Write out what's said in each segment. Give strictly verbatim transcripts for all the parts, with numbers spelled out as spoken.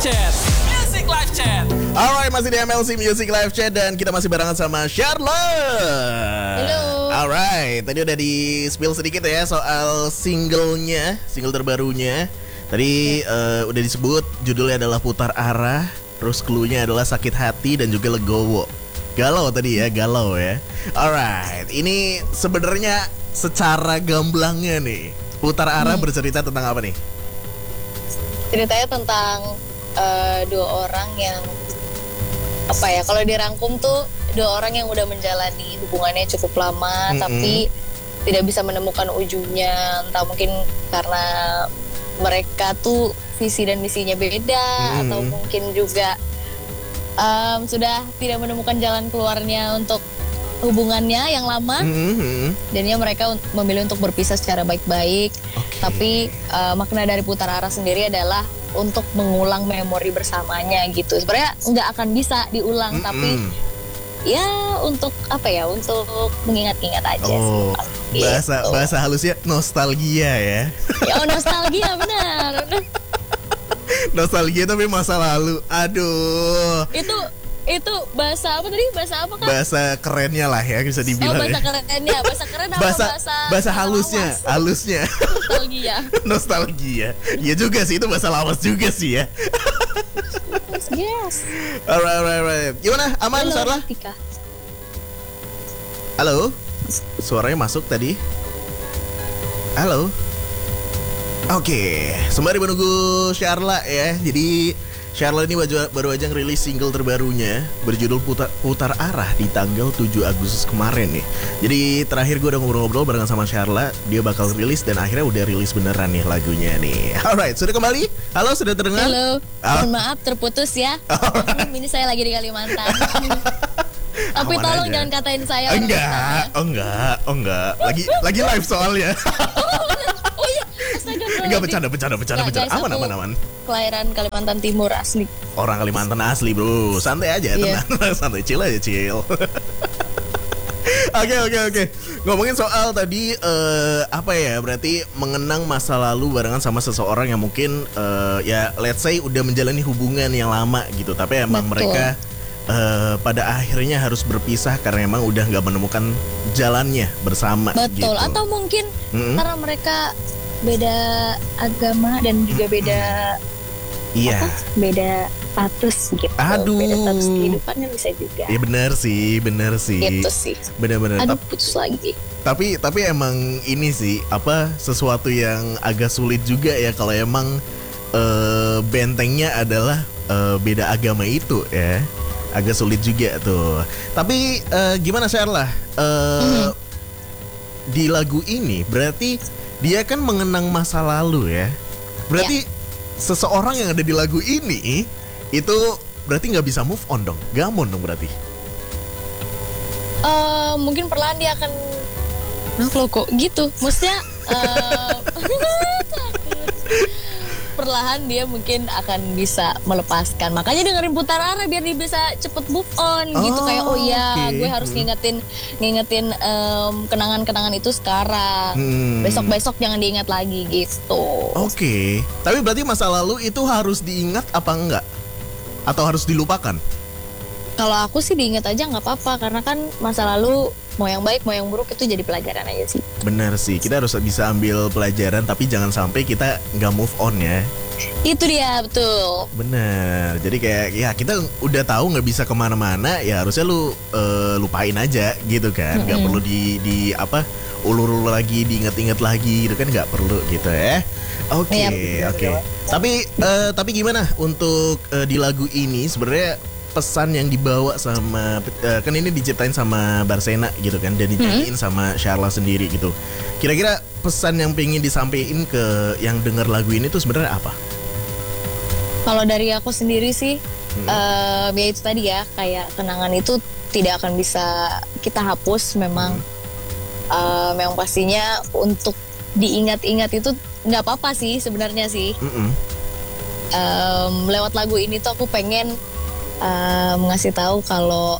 Chat. Music Live Chat. Alright, masih di M L C Music Live Chat dan kita masih barengan sama Charlotte. Halo. Alright, tadi udah di spill sedikit ya soal singlenya, single terbarunya. Tadi uh, udah disebut judulnya adalah Putar Arah, terus clue-nya adalah Sakit Hati dan juga Legowo. Galau tadi ya, galau ya. Alright, ini sebenarnya secara gamblangnya nih, Putar Arah hmm. bercerita tentang apa nih? Ceritanya tentang uh, dua orang yang apa ya, kalau dirangkum tuh dua orang yang udah menjalani hubungannya cukup lama, mm-hmm. tapi tidak bisa menemukan ujungnya, entah mungkin karena mereka tuh visi dan misinya beda, mm-hmm. atau mungkin juga um, sudah tidak menemukan jalan keluarnya untuk hubungannya yang lama, mm-hmm. jadinya mereka memilih untuk berpisah secara baik-baik. Okay. Tapi uh, makna dari Putar Arah sendiri adalah untuk mengulang memori bersamanya gitu. Sebenarnya nggak akan bisa diulang, mm-hmm. tapi ya untuk apa ya, untuk mengingat-ingat aja. Oh, sih, bahasa gitu. bahasa halusnya nostalgia ya. Ya, oh, nostalgia benar. Nostalgia tapi masa lalu. Aduh. Itu itu bahasa apa tadi? Bahasa apa kan? Bahasa kerennya lah ya, bisa dibilang. Oh, bahasa ya. kerennya. Bahasa keren apa? Bahasa bahasa, bahasa halusnya, lawas. halusnya. Nostalgia. Nostalgia. Ya juga sih, itu bahasa lawas juga sih ya. Yes. Alright, alright, alright. Gimana? Aman, Halo, Sarah? Tika. Halo? Suaranya masuk tadi. Halo? Oke, sembari menunggu Charla ya. Jadi Charla ini baru, baru aja ngerilis single terbarunya berjudul Putar, Putar Arah di tanggal tujuh Agustus kemarin nih. Jadi terakhir gue udah ngobrol-ngobrol barengan sama Charla, dia bakal rilis dan akhirnya udah rilis beneran nih lagunya nih. Alright, sudah kembali? Halo, sudah terdengar? Halo, oh. mohon maaf terputus ya. Maaf, ini saya lagi di Kalimantan. Tapi Aman tolong aja. jangan katain saya orang Enggak, Kalimantan. oh enggak, oh enggak. Lagi lagi live soalnya. Oh iya, astaga. Enggak, bercanda, bercanda, bercanda, Nggak, bercanda. guys, Aman, aku aman, aman. Kelahiran Kalimantan Timur asli. Orang Kalimantan asli bro, santai aja, Iya. tenang, santai, chill aja, chill. Oke, oke, oke. Ngomongin soal tadi uh, apa ya? Berarti mengenang masa lalu barengan sama seseorang yang mungkin uh, ya let's say udah menjalani hubungan yang lama gitu, tapi emang Betul. mereka uh, pada akhirnya harus berpisah karena emang udah nggak menemukan jalannya bersama. Betul, gitu. atau mungkin Mm-mm. karena mereka beda agama dan juga beda Iya. apa? Beda status gitu. Aduh. Beda status kehidupannya bisa juga. Iya benar sih, benar sih. Gitu sih. Benar-benar. Aduh, Tap- putus lagi. Tapi tapi emang ini sih apa sesuatu yang agak sulit juga ya kalau emang uh, bentengnya adalah uh, beda agama itu ya. Agak sulit juga tuh. Tapi uh, gimana Sherla? Uh, mm-hmm. Di lagu ini berarti dia kan mengenang masa lalu ya. Berarti ya. Seseorang yang ada di lagu ini itu berarti nggak bisa move on dong, gamon dong berarti. Uh, mungkin perlahan dia akan nah lo kok gitu, maksudnya uh, perlahan dia mungkin akan bisa melepaskan. Makanya dengerin Putar Arah biar dia bisa cepet move on oh, gitu, kayak oh iya okay. gue harus ngingetin ngingetin um, kenangan-kenangan itu sekarang. Hmm. Besok-besok jangan diingat lagi gitu. Oke. Okay. Tapi berarti masa lalu itu harus diingat apa enggak? Atau harus dilupakan? Kalau aku sih diingat aja nggak apa-apa, karena kan masa lalu mau yang baik mau yang buruk itu jadi pelajaran aja sih. Benar sih, kita harus bisa ambil pelajaran tapi jangan sampai kita nggak move on ya. Itu dia, betul. Bener, jadi kayak ya kita udah tahu nggak bisa kemana-mana, ya harusnya lu uh, lupain aja gitu kan, nggak mm-hmm. perlu di di apa ulur-ulur lagi, diingat-ingat lagi gitu kan, nggak perlu gitu ya. Oke, okay, oke. Okay. Tapi uh, tapi gimana untuk uh, di lagu ini sebenarnya pesan yang dibawa sama uh, kan ini diciptain sama Barsena gitu kan dan dinyanyiin hmm. sama Charla sendiri gitu. Kira-kira pesan yang pengen disampaikan ke yang dengar lagu ini tuh sebenarnya apa? Kalau dari aku sendiri sih, hmm. uh, ya itu tadi ya, kayak kenangan itu tidak akan bisa kita hapus. Memang, hmm. uh, memang pastinya untuk diingat-ingat itu nggak apa-apa sih sebenarnya sih. Hmm. Um, lewat lagu ini tuh aku pengen Uh, ngasih tahu kalau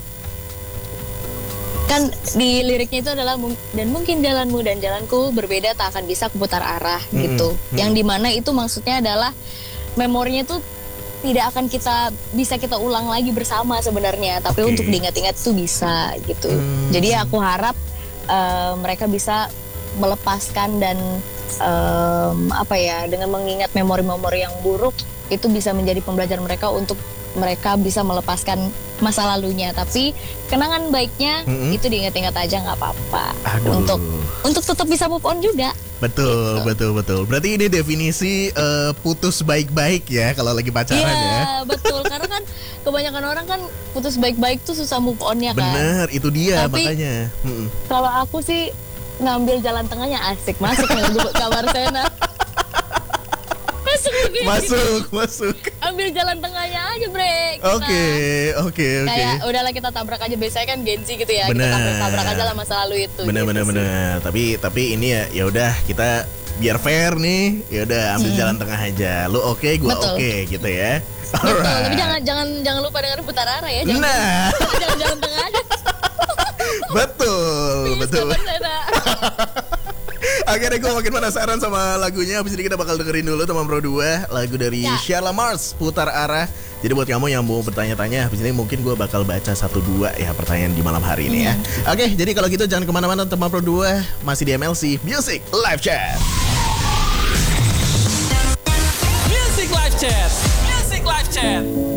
kan di liriknya itu adalah dan mungkin jalanmu dan jalanku berbeda tak akan bisa kuputar arah mm-hmm. gitu. Mm-hmm. Yang dimana itu maksudnya adalah memorinya tuh tidak akan kita bisa kita ulang lagi bersama sebenarnya, tapi Oke. untuk diingat-ingat tuh bisa gitu. Hmm. Jadi aku harap eh, mereka bisa melepaskan dan em, apa ya, dengan mengingat memori-memori yang buruk itu bisa menjadi pembelajaran mereka untuk mereka bisa melepaskan masa lalunya. Tapi kenangan baiknya Mm-mm. itu diingat-ingat aja, nggak apa-apa. Aduh. Untuk untuk tetap bisa move on juga. Betul, betul, betul. Berarti ini definisi eh, putus baik-baik ya kalau lagi pacaran Iya, ya. betul. Karena kan kebanyakan orang kan putus baik-baik tuh susah move on-nya kan. Bener, itu dia Tapi- makanya. Mm-mm. Kalau aku sih ngambil jalan tengahnya, asik masuk ke kamar Sena. Masuk begini. Masuk, masuk. Ambil jalan tengahnya aja, Bre. Kita Oke, oke, oke. Kayak udahlah kita tabrak aja, biasanya kan gengsi gitu ya. Bener. Kita tabrak, tabrak aja lah masa lalu itu. Bener, gitu bener, sih. bener. Tapi, tapi ini ya, ya udah kita biar fair nih. Ya udah ambil Hmm. jalan tengah aja. Lu oke, gua Betul. oke, gitu ya. Betul, Alright. tapi jangan jangan jangan lupa dengan putar arah ya. Jangan, Nah, jangan jalan tengah aja. betul, Please, betul. kamar Sena. Akhirnya gue makin penasaran sama lagunya. Habis ini kita bakal dengerin dulu teman Pro dua, lagu dari Ya. Sheila Mars, Putar Arah. Jadi buat kamu yang mau bertanya-tanya, habis ini mungkin gue bakal baca satu dua ya pertanyaan di malam hari ini ya. Oke, jadi kalau gitu jangan kemana-mana teman Pro dua, masih di M L C Music Live Chat. Music Live Chat. Music Live Chat.